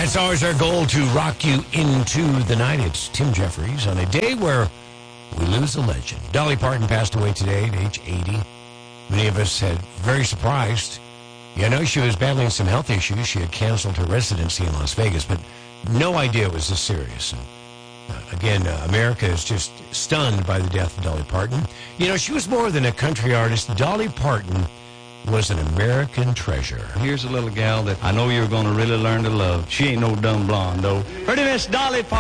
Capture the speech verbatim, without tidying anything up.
It's always our goal to rock you into the night. It's Tim Jeffries on a day where we lose a legend. Dolly Parton passed away today at age eighty. Many of us had very surprised. You know, she was battling some health issues. She had canceled her residency in Las Vegas, but no idea it was this serious. And, uh, again, uh, America is just stunned by the death of Dolly Parton. You know, she was more than a country artist. Dolly Parton was an American treasure. Here's a little gal that I know you're going to really learn to love. She ain't no dumb blonde, though. Pretty Miss Dolly Parton.